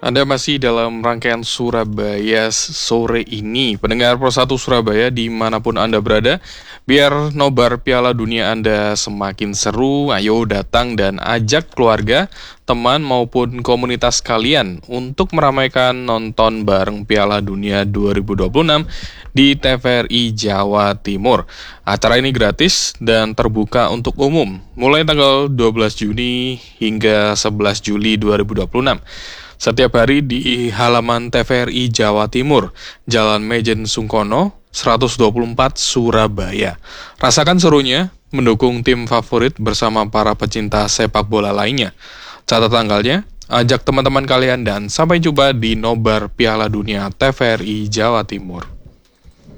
Anda masih dalam rangkaian Surabaya sore ini. Pendengar Pro1 Surabaya dimanapun Anda berada, biar nobar Piala Dunia Anda semakin seru, ayo datang dan ajak keluarga, teman maupun komunitas kalian untuk meramaikan nonton bareng Piala Dunia 2026 di TVRI Jawa Timur. Acara ini gratis dan terbuka untuk umum, mulai tanggal 12 Juni hingga 11 Juli 2026. Setiap hari di halaman TVRI Jawa Timur, Jalan Mejen Sungkono, 124 Surabaya. Rasakan serunya mendukung tim favorit bersama para pecinta sepak bola lainnya. Catat tanggalnya, ajak teman-teman kalian dan sampai jumpa di nobar Piala Dunia TVRI Jawa Timur.